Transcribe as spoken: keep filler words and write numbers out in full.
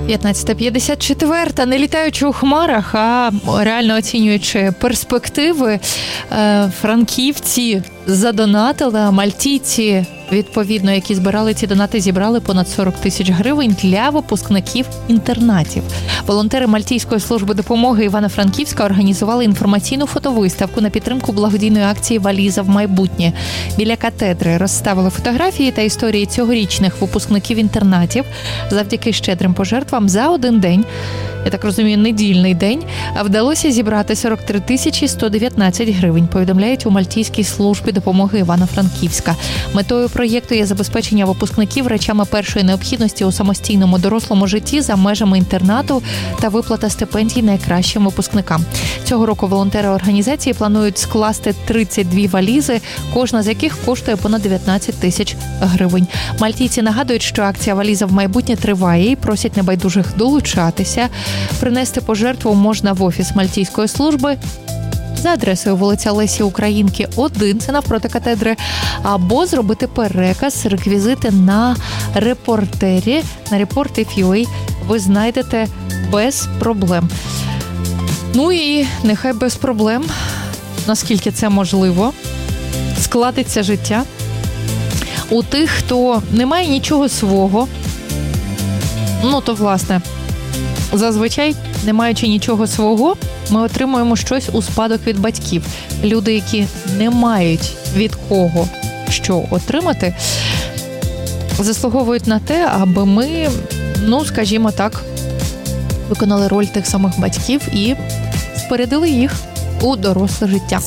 п'ятнадцята п'ятдесят чотири, не літаючи у хмарах, а реально оцінюючи перспективи, франківці задонатили, а мальтійці, відповідно, які збирали ці донати, зібрали понад сорок тисяч гривень для випускників інтернатів. Волонтери Мальтійської служби допомоги Івано-Франківська організували інформаційну фотовиставку на підтримку благодійної акції «Валіза в майбутнє». Біля катедри розставили фотографії та історії цьогорічних випускників інтернатів. Завдяки щедрим пожертвам за один день, я так розумію, недільний день, вдалося зібрати сорок три тисячі сто дев'ятнадцять гривень, повідомляють у Мальтійській службі допомоги Івано-Франківська. Метою проєкту є забезпечення випускників речами першої необхідності у самостійному дорослому житті за межами інтернату та виплата стипендій найкращим випускникам. Цього року волонтери організації планують скласти тридцять дві валізи, кожна з яких коштує понад дев'ятнадцять тисяч гривень. Мальтійці нагадують, що акція «Валіза в майбутнє» триває і просять небайдужих долучатися. Принести пожертву можна в офіс Мальтійської служби за адресою вулиця Лесі Українки, один, це навпроти катедри, або зробити переказ, реквізити на репортері, на report.ua ви знайдете без проблем. Ну і нехай без проблем, наскільки це можливо, складеться життя у тих, хто не має нічого свого, ну то власне, зазвичай, не маючи нічого свого, ми отримуємо щось у спадок від батьків. Люди, які не мають від кого що отримати, заслуговують на те, аби ми, ну, скажімо так, виконали роль тих самих батьків і спорядили їх у доросле життя.